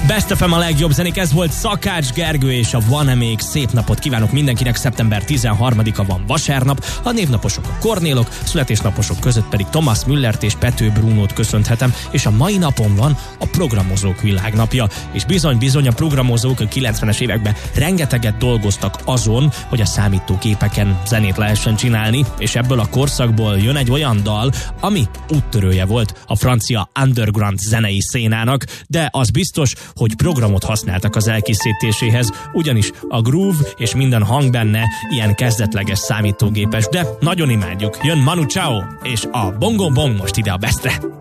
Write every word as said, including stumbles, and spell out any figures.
Best ef em a legjobb zenék, ez volt Szakács Gergő és a Van-e még. Szép napot kívánok mindenkinek, szeptember tizenharmadika van, vasárnap, a névnaposok a Kornélok, születésnaposok között pedig Thomas Müllert és Pető Brunót köszönhetem, és a mai napon van a programozók világnapja, és bizony-bizony a programozók a kilencvenes években rengeteget dolgoztak azon, hogy a számítógépeken zenét lehessen csinálni, és ebből a korszakból jön egy olyan dal, ami úttörője volt a francia underground zenei szénának, de az biztos, hogy programot használtak az elkészítéséhez, ugyanis a groove és minden hang benne ilyen kezdetleges számítógépes, de nagyon imádjuk. Jön Manu Chao és a Bongo Bong most ide a Bestre.